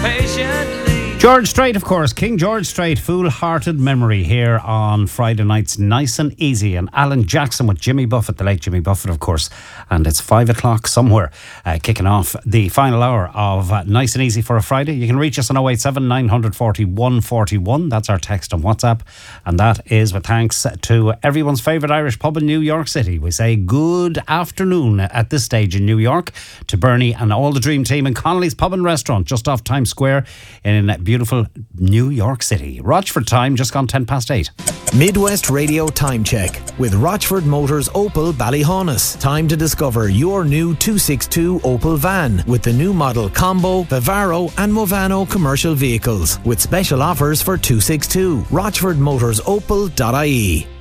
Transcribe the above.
George Strait, of course, King George Strait, Foolhearted Memory here on Friday nights, nice and easy. And Alan Jackson with Jimmy Buffett, the late Jimmy Buffett, of course. And it's 5 o'clock somewhere, kicking off the final hour of Nice and Easy for a Friday. You can reach us on 087 940 141. That's our text on WhatsApp. And that is with thanks to everyone's favourite Irish pub in New York City. We say good afternoon at this stage in New York to Bernie and all the Dream Team in Connolly's Pub and Restaurant just off Times Square in beautiful New York City. Rochford time, just gone 8:10. Midwest Radio Time Check with Rochford Motors Opel Ballyhaunis. Time to discover your new 262 Opel van with the new model Combo, Vivaro and Movano commercial vehicles with special offers for 262. RochfordMotorsOpel.ie.